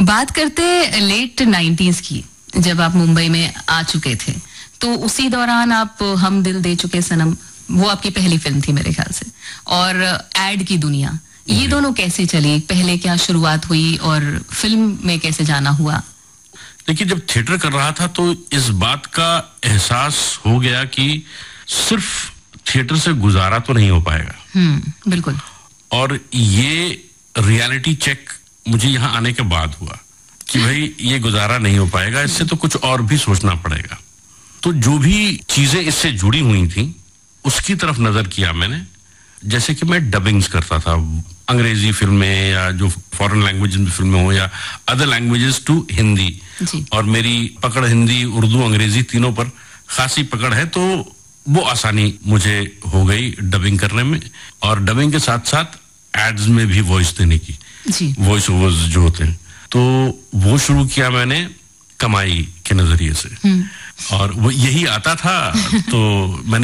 बात करते late 90s की, जब आप मुंबई में आ चुके थे, तो उसी दौरान आप हम दिल दे चुके सनम, वो आपकी पहली फिल्म थी मेरे ख्याल से, और एड की दुनिया, ये दोनों कैसे चली? पहले क्या शुरुआत हुई और फिल्म में कैसे जाना हुआ? देखिए, जब थिएटर कर रहा था तो इस बात का एहसास हो गया कि सिर्फ थिएटर से गुजारा तो नहीं हो पाएगा। बिल्कुल। और ये रियलिटी चेक मुझे यहाँ आने के बाद हुआ कि भाई ये गुजारा नहीं हो पाएगा, इससे तो कुछ और भी सोचना पड़ेगा। तो जो भी चीजें इससे जुड़ी हुई थी उसकी तरफ नजर किया मैंने। जैसे कि मैं डबिंग्स करता था अंग्रेजी फिल्में या जो फॉरेन लैंग्वेज में फिल्में हो या अदर लैंग्वेजेस टू हिंदी, और मेरी पकड़ हिंदी, उर्दू, अंग्रेजी तीनों पर खासी पकड़ है, तो वो आसानी मुझे हो गई डबिंग करने में। और डबिंग के साथ साथ एड्स में भी वॉइस देने की, वॉइस ओवर्स जो होते हैं, तो वो शुरू किया मैंने कमाई के नजरिए से। और वो यही आता था, तो मैंने